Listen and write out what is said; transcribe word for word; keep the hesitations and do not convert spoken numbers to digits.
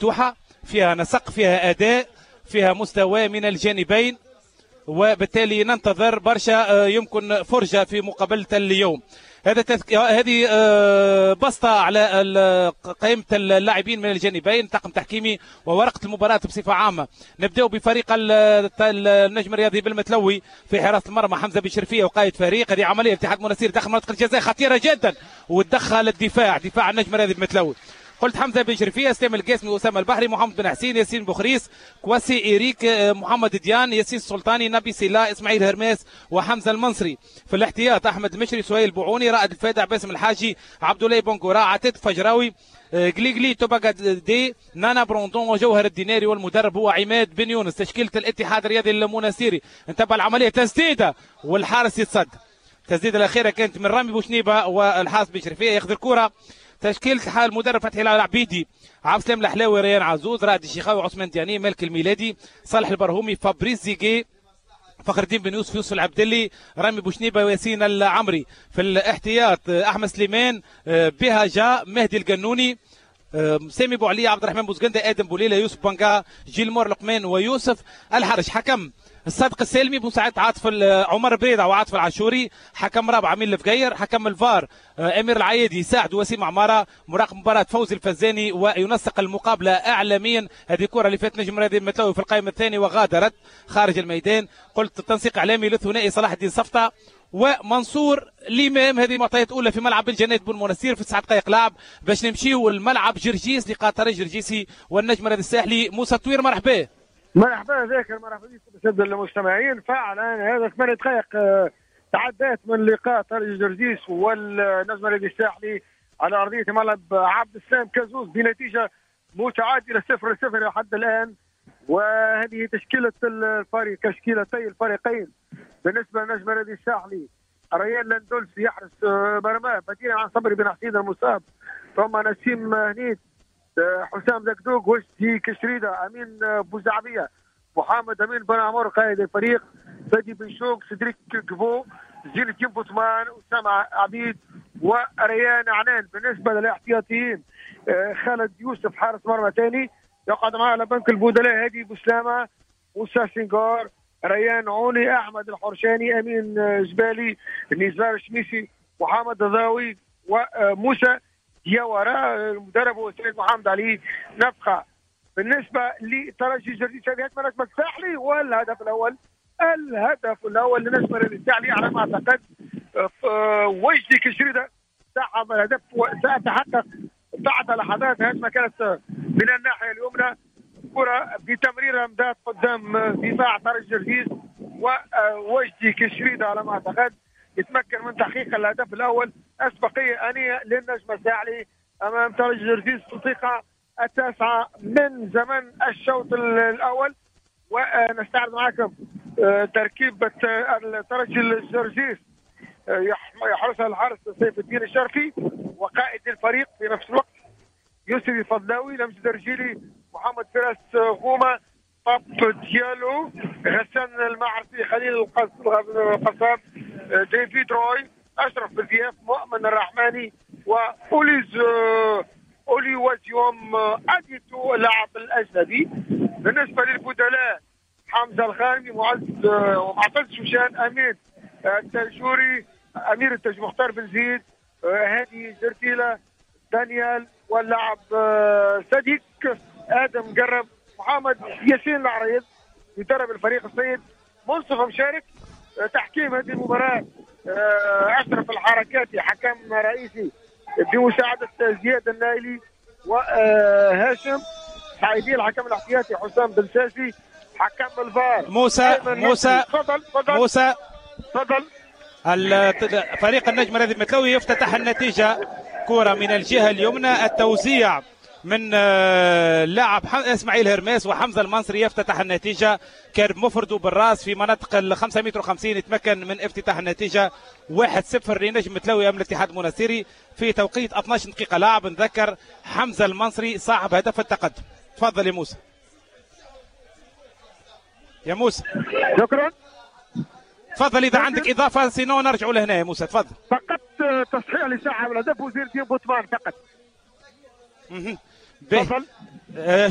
مفتوحة، فيها نسق، فيها أداء، فيها مستوى من الجانبين، وبالتالي ننتظر برشا يمكن فرجة في مقابلة اليوم. هذا تذك... هذه بسطة على قائمة اللاعبين من الجانبين، طاقم تحكيمي وورقة المباراة بصفة عامة. نبدأ بفريق النجم الرياضي بالمتلوي في حراسة المرمى حمزة بشرفية وقائد فريق. هذه عملية اتحاد مناصير داخل منطقة الجزاء خطيرة جدا، وتدخل الدفاع دفاع النجم الرياضي بالمتلوي. قلت حمزه بن شرفيه، اسلام القاسمي، اسامه البحري، محمد بن حسين، ياسين بوخريس، كواسي إيريك، محمد ديان، ياسين السلطاني، نبي سيلا، اسماعيل هرماس، وحمزه المنصري. في الاحتياط احمد مشري، سهيل بوعوني، رائد الفادع، باسم الحاجي، عبد الله بنكورا، عتيد فجراوي، قليقلي، توباغا دي، نانا بروندون، وجوهر الديناري، والمدرب هو عماد بن يونس. تشكيله الاتحاد الرياضي المناصيري. انتبه العمليه، تسديده والحارس يتصد. التسديده الاخيره كانت من رامي بوشنيبه، والحارس بن شرفيه ياخذ الكره. تشكيلة المدرب فتحي العبيدي، عبد السلام الحلاوي، ريان عزوز، رائد الشيخاوي، عثمان دياني، مالك الميلادي، صالح البرهومي، فابريس زيجي، فخر الدين بن يوسف، يوسف العبدلي، رامي بوشنيبه، وياسين العمري. في الاحتياط احمد سليمان، بهجا، مهدي القنوني، سامي بوعلي، عبد الرحمن بوزقنده، ادم بوليله، يوسف بانقا، جيل مور لقمان، ويوسف الحرج. حكم الصادق السالمي بمساعدة عاطف عمر بريدة وعاطف العاشوري. حكم رابع امين الفقير. حكم الفار امير العيادي يساعد وسيم عماره. مراقب مباراة فوزي الفزاني، وينسق المقابلة اعلاميا. هذه كرة اللي فات نجم الرياضي المتلوي في القائمة الثانية وغادرت خارج الميدان. قلت تنسيق اعلامي للثنائي صلاح الدين صفطة ومنصور الامام. هذه معطيات اولى في ملعب الجنات بن مناصير في تسعة دقائق لعب باش نمشيو الملعب جرجيس لقطر جرجيسي والنجم الرياضي الساحلي. موسى طوير، مرحبا. مرحبا ذاكر، مرحبا بكم الساده المستمعين. فعلا هذا ثمانية دقائق تعدات من لقاء طريق جرجيس والنجم الرياضي الساحلي على ارضيه ملعب عبد السلام كازوز بنتيجه متعادله صفر صفر لحد الان. وهذه تشكيله الفريق، تشكيلتي الفريقين. بالنسبه للنجم الرياضي الساحلي، ريان لندولس يحرس مرماه بديلا عن صبري بن حسين المصاب، ثم نسيم هنيد، حسام زكدوق، وجدي كشريده، امين بوزعبيه، محمد امين بن عمر قائد الفريق، فادي بن شوق، سدريك كفو، زين تيم بوتمان، اسامه عبيد، وريان عنان. بالنسبه للاحتياطيين خالد يوسف حارس مرمى ثاني، يقعد معه على بنك البودلاء هادي بوسلامه، موسى سنغار، ريان عوني، احمد الحرشاني، امين جبالي، نزار الشميسي، محمد الضاوي، وموسى دياورا. المدرب هو سيد محمد علي نفخه. بالنسبه لترجي جرجيس، هذه هجمه نجم الساحلي، والهدف الاول الهدف الاول لنجم الساحلي على ما اعتقد وجدي كشريده سحب الهدف وسيتحقق بعد لحظات. هجمه كانت من الناحيه اليمنى، كره بتمرير امداد قدام دفاع ترجي جرجيس، ووجدي كشريده على ما اعتقد يتمكن من تحقيق الهدف الاول. اسبقيه انيه للنجم الساحلي امام ترجي جرجيس في الدقيقه التاسعه من زمن الشوط الاول. ونستعرض معكم تركيبه الترجي الجرجيس. يحرسها الحارس سيف الدين الشرفي، وقائد الفريق في نفس الوقت يسري فضلاوي، لمس درجيلي، محمد فراس غومه، طب ديالو، غسان المعرفي، خليل القصاب، ديفيد روي، اشرف بزياف، مؤمن الرحماني، واوليز اولي وزيوم اديتو اللاعب الاجنبي. بالنسبه للبدلاء حمزه الخارمي، معز ومعتز شوشان، امين التاجوري، امير التاج، مختار بن زيد، هادي زرتيله، دانيال، واللاعب صديق ادم مقرب، محمد ياسين العريض يدرب الفريق السيد منصف مشارك. تحكيم هذه المباراه اشرف الحركاتي حكم رئيسي بمساعده زياد النايلي، وهاشم سعيدي الحكم الاحتياطي، حسام بن ساسي حكم الفار. موسى موسى تفضل تفضل موسى تفضل. فريق النجم الرياضي المتلوي يفتتح النتيجه، كره من الجهه اليمنى، التوزيع من اللاعب اسماعيل هرماس وحمزه المنصري يفتتح النتيجه. كان مفرد بالراس في مناطق ال خمسة متر وخمسين، يتمكن من افتتاح النتيجه واحد صفر لنجم متلوي امام الاتحاد المناصيري في توقيت اثنعش دقيقه لعب. نذكر حمزه المنصري صاحب هدف التقدم. تفضل يا موسى. يا موسى شكرا. تفضل اذا عندك اضافه، سينو نرجعوا لهنا يا موسى. تفضل. فقط تصحيح لساعه الهدف وزير دين بوتمان فقط. تفضل.